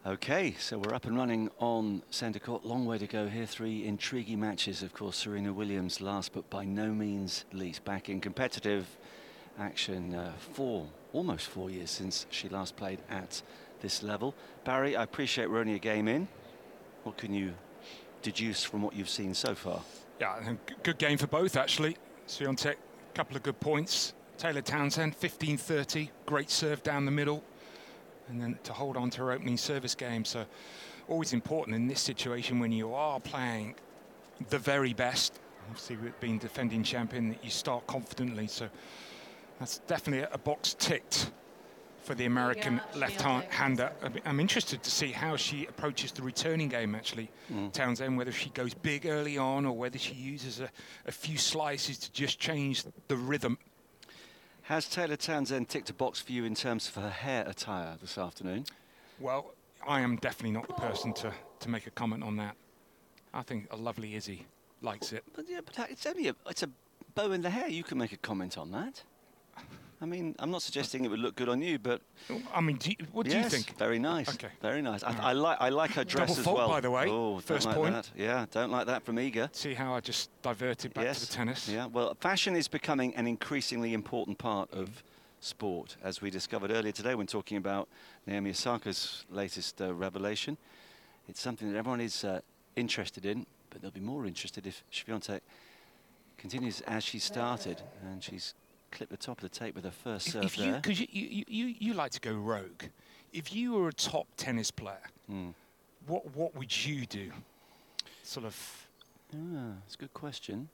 Okay, so we're up and running on centre court. Long way to go here. 3 intriguing matches, of course. Serena Williams last, but by no means least, back in competitive action almost 4 years since she last played at this level. Barry, I appreciate we're only a game in. What can you deduce from what you've seen so far? Yeah, good game for both, actually. Swiatek, a couple of good points. Taylor Townsend, 15-30, great serve down the middle. And then to hold on to her opening service game. So always important in this situation when you are playing the very best. Obviously, we've been defending champion, that you start confidently. So that's definitely a box ticked for the American left-hander. I'm interested to see how she approaches the returning game, actually, Townsend, whether she goes big early on or whether she uses a few slices to just change the rhythm. Has Taylor Townsend ticked a box for you in terms of her hair attire this afternoon? Well, I am definitely not the person to make a comment on that. I think a lovely Izzy likes it. But yeah, but it's a bow in the hair. You can make a comment on that. I mean, I'm not suggesting it would look good on you, but I mean, what do you think? Very nice. Okay, very nice. I like her dress double as fault, well. By the way, oh, first like point. That. Yeah, don't like that from Iga. See how I just diverted back to the tennis. Yeah, well, fashion is becoming an increasingly important part of sport, as we discovered earlier today when talking about Naomi Osaka's latest revelation. It's something that everyone is interested in, but they'll be more interested if Swiatek continues as she started, and she's clipped the top of the tape with her first serve there. Because you like to go rogue. If you were a top tennis player, what would you do? Sort of. That's a good question.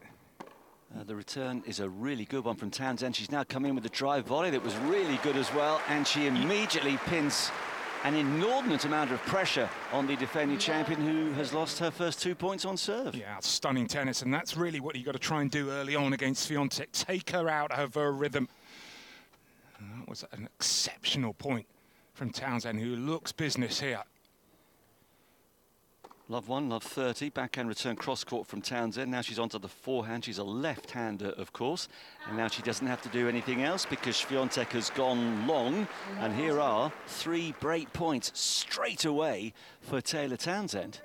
The return is a really good one from Townsend. She's now come in with a drive volley that was really good as well, and she immediately pins an inordinate amount of pressure on the defending champion, who has lost her first 2 points on serve. Yeah, stunning tennis, and that's really what you've got to try and do early on against Swiatek. Take her out of her rhythm. And that was an exceptional point from Townsend, who looks business here. Love 1, love 30. Backhand return cross-court from Townsend. Now she's onto the forehand. She's a left-hander, of course. And now she doesn't have to do anything else because Swiatek has gone long. And here are 3 break points straight away for Taylor Townsend.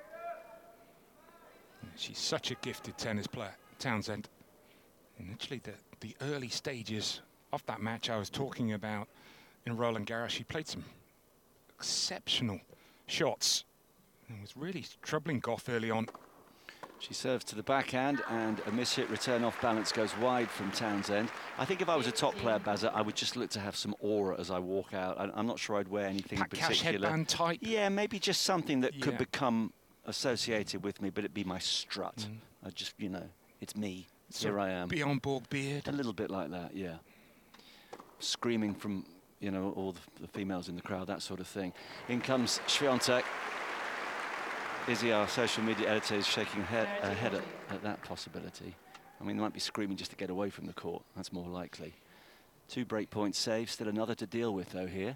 She's such a gifted tennis player, Townsend. And actually, the early stages of that match I was talking about in Roland Garros, she played some exceptional shots. It was really troubling Goff early on. She serves to the backhand, and a miss-hit return off balance goes wide from Townsend. I think if I was a top player, Bazza, I would just look to have some aura as I walk out. I'm not sure I'd wear anything in particular. Headband type? Yeah, maybe just something that could become associated with me, but it'd be my strut. I just, you know, it's me. So here I am. Bjorn Borg beard? A little bit like that, yeah. Screaming from, you know, all the females in the crowd, that sort of thing. In comes Swiatek. Izzy, our social media editor, is shaking her head at that possibility. I mean, they might be screaming just to get away from the court. That's more likely. 2 break points saved. Still another to deal with, though, here.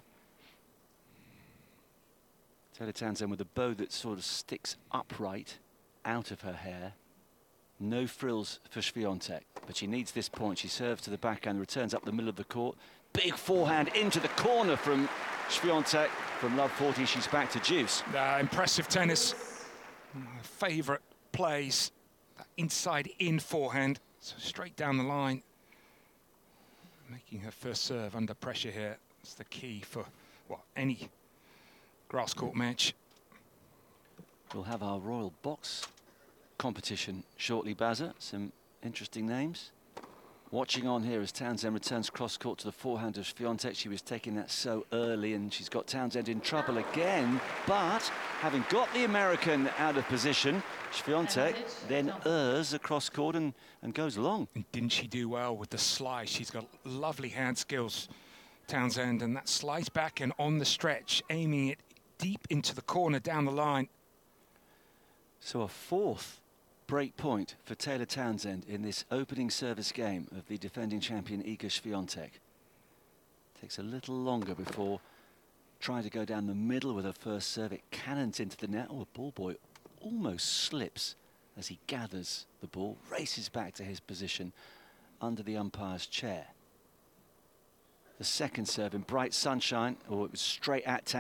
Taylor Townsend with a bow that sort of sticks upright out of her hair. No frills for Swiatek, but she needs this point. She serves to the backhand, returns up the middle of the court. Big forehand into the corner from Swiatek. From love 40, she's back to deuce. Impressive tennis. My favourite plays, that inside-in forehand, so straight down the line. Making her first serve under pressure here. It's the key for, well, any grass court match. We'll have our Royal Box competition shortly, Bazza. Some interesting names. Watching on here as Townsend returns cross-court to the forehand of Swiatek. She was taking that so early, and she's got Townsend in trouble again. But having got the American out of position, Swiatek then errs across court and goes long. And didn't she do well with the slice? She's got lovely hand skills, Townsend, and that slice back and on the stretch, aiming it deep into the corner down the line. So a 4th break point for Taylor Townsend in this opening service game of the defending champion Iga Swiatek. Takes a little longer before trying to go down the middle with her first serve. It cannons into the net. Oh, a ball boy almost slips as he gathers the ball, races back to his position under the umpire's chair. The second serve in bright sunshine. Oh, it was straight at Townsend.